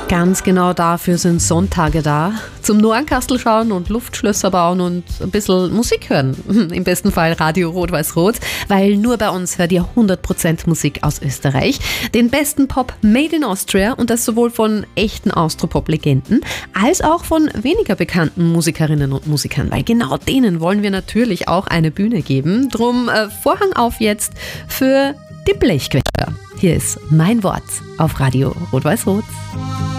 Ganz genau dafür sind Sonntage da. Zum Nornkastel schauen und Luftschlösser bauen und ein bisschen Musik hören. Im besten Fall Radio Rot-Weiß-Rot, weil nur bei uns hört ihr 100% Musik aus Österreich. Den besten Pop made in Austria und das sowohl von echten Austropop-Legenden als auch von weniger bekannten Musikerinnen und Musikern, weil genau denen wollen wir natürlich auch eine Bühne geben. Drum Vorhang auf jetzt für die Blechquetscher. Hier ist mein Wort auf Radio Rot-Weiß-Rot.